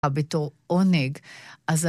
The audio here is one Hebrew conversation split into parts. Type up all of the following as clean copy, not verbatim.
בתור עונג, אז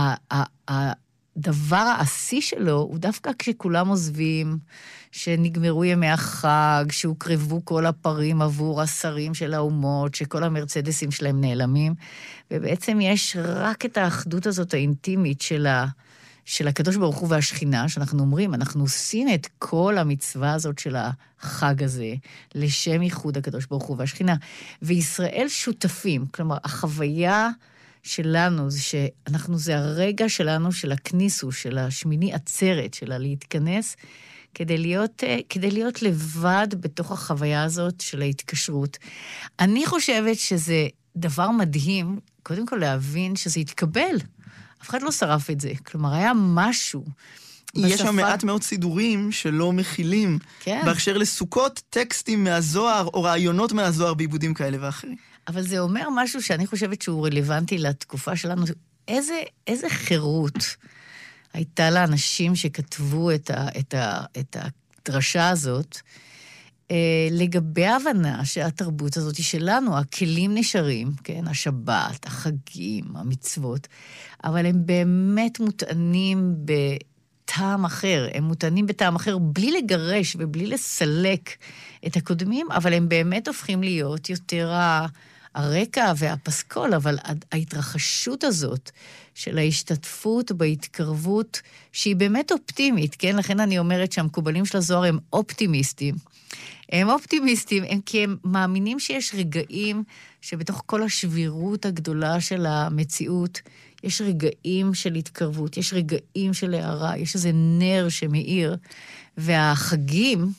הדבר העשי שלו הוא דווקא כשכולם עוזבים, שנגמרו ימי החג, שהוקרבו כל הפרים עבור השרים של האומות, שכל המרצדסים שלהם נעלמים, ובעצם יש רק את האחדות הזאת האינטימית של הקדוש ברוך הוא והשכינה, שאנחנו אומרים, אנחנו עושים את כל המצווה הזאת של החג הזה, לשם ייחוד הקדוש ברוך הוא והשכינה. וישראל שותפים, כלומר, החוויה שלנו, זה שאנחנו, זה הרגע שלנו, של הכניסו, של השמיני עצרת, שלה להתכנס, כדי להיות לבד בתוך החוויה הזאת של ההתקשרות. אני חושבת שזה דבר מדהים, קודם כל להבין שזה יתקבל. אף אחד לא שרף את זה. כלומר, היה משהו בשפה. יש שם מעט מאוד סידורים שלא מכילים. כן. בהקשר לסוכות, טקסטים מהזוהר, או רעיונות מהזוהר בעיבודים כאלה ואחרים. אבל זה אומר משהו שאני חושבת שהוא רלוונטי לתקופה שלנו. איזה חירות הייתה לאנשים שכתבו את הדרשה הזאת, לגבי ההבנה שהתרבות הזאת היא שלנו, הכלים נשארים, כן? השבת, החגים, המצוות, אבל הם באמת מוטענים בטעם אחר, הם מוטענים בטעם אחר בלי לגרש ובלי לסלק את הקודמים, אבל הם באמת הופכים להיות יותר הרקע והפסקול, אבל ההתרחשות הזאת של ההשתתפות בהתקרבות, שהיא באמת אופטימית, כן? לכן אני אומרת שהמקובלים של הזוהר הם אופטימיסטים. הם אופטימיסטים, כי הם מאמינים שיש רגעים שבתוך כל השבירות הגדולה של המציאות, יש רגעים של התקרבות, יש רגעים של הערה, יש איזה נר שמאיר, והחגים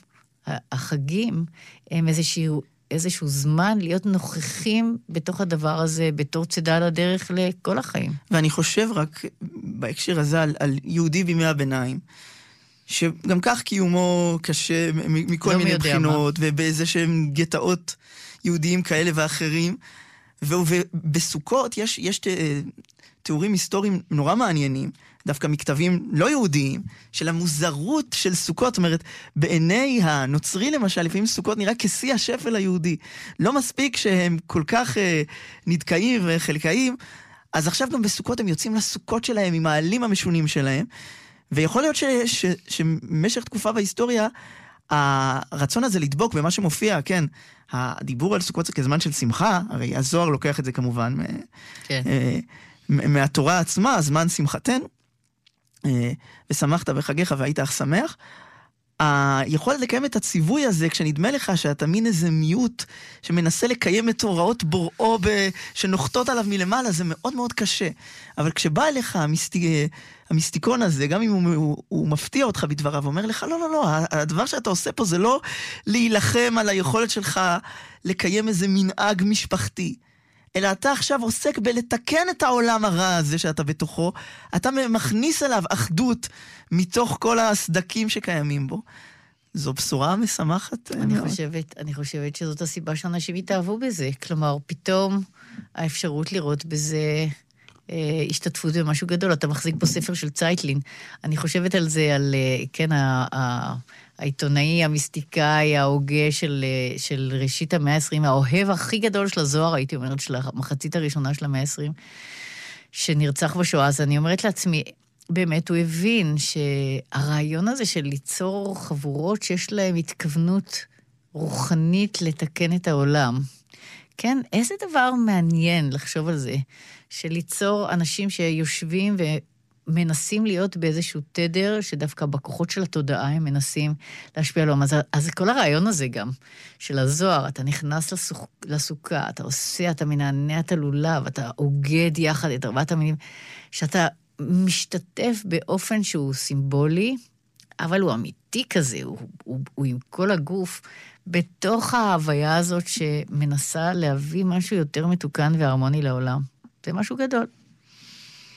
הם איזשהו זמן להיות נוכחים בתוך הדבר הזה, בתור צידה לדרך לכל החיים. ואני חושב רק בהקשר הזה על יהודי בימי הביניים, שגם כך קיומו קשה מכל מיני בחינות, ובאיזה שהם גטאות יהודיים כאלה ואחרים, ובסוכות יש תיאורים היסטוריים נורא מעניינים, דווקא מכתבים לא יהודיים, של המוזרות של סוכות, זאת אומרת, בעיני הנוצרי למשל, לפעמים סוכות נראה כשיא השפל היהודי. לא מספיק שהם כל כך נדכאים וחלקאים, אז עכשיו גם בסוכות הם יוצאים לסוכות שלהם, עם העלים המשונים שלהם, ויכול להיות שמשך תקופה בהיסטוריה, הרצון הזה לדבוק במה שמופיע, כן, הדיבור על סוכות זה כזמן של שמחה, הרי הזוהר לוקח את זה כמובן כן. מהתורה עצמה, זמן שמחתנו, ושמחת בחגיך והיית אך שמח, יכול לקיים את הציווי הזה, כשנדמה לך שאתה מין איזה מיעוט שמנסה לקיים את הוראות בוראו שנוחתות עליו מלמעלה, זה מאוד מאוד קשה. אבל כשבא אליך המיסטיקון הזה, גם אם הוא מפתיע אותך בדבריו, אומר לך, לא, הדבר שאתה עושה פה זה לא להילחם על היכולת שלך לקיים איזה מנהג משפחתי, אלא אתה עכשיו עוסק בלתקן את העולם הרע הזה שאתה בתוכו, אתה מכניס אליו אחדות מתוך כל הסדקים שקיימים בו. זו בשורה משמחת. אני חושבת שזאת הסיבה שאנשים התאהבו בזה. כלומר, פתאום האפשרות לראות בזה השתתפות במשהו גדול. אתה מחזיק פה ספר של צייטלין. אני חושבת על זה, כן, העיתונאי, המיסטיקאי, ההוגה של ראשית המאה ה-20, האוהב הכי גדול של הזוהר, הייתי אומרת, של המחצית הראשונה של המאה ה-20, שנרצח בשואה. אז אני אומרת לעצמי, באמת הוא הבין שהרעיון הזה של ליצור חבורות שיש להם התכוונות רוחנית לתקן את העולם, כן, איזה דבר מעניין לחשוב על זה, של ליצור אנשים שיושבים מנסים להיות באיזשהו תדר, שדווקא בכוחות של התודעה הם מנסים להשפיע עליהם. אז כל הרעיון הזה גם, של הזוהר, אתה נכנס לסוכה, אתה עושה, אתה מנענע את הלולב, אתה עוגד יחד את ארבעת המינים, שאתה משתתף באופן שהוא סימבולי, אבל הוא אמיתי כזה, הוא עם כל הגוף, בתוך ההוויה הזאת שמנסה להביא משהו יותר מתוקן והרמוני לעולם. זה משהו גדול.